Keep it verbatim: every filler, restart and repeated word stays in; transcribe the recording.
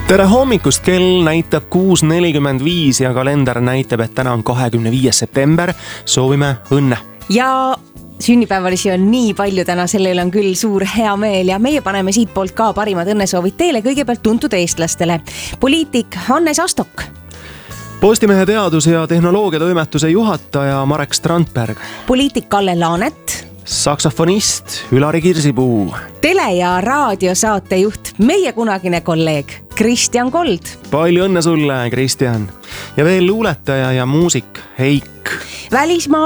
tere hommikust, kell näitab kuus nelikümmend viis ja kalender näitab, et täna on kahekümne viies september. Soovime õnne. Ja sünnipäevalisi on nii palju täna, sellel on küll suur hea meel ja meie paneme siit poolt ka parimad õnnesoovid teile, kõigepealt tuntud eestlastele. Poliitik Hannes Astok. Postimehe teadus- ja tehnoloogiatoimetuse juhataja Marek Strandberg. Poliitik Kalle Laanet. Saksofonist Ülari Kirsipuu. Tele- ja raadiosaatejuht, meie kunagine kolleeg Kristjan Kold. Palju õnne sulle, Kristjan. Ja veel luuletaja ja muusik Heik. Välismaa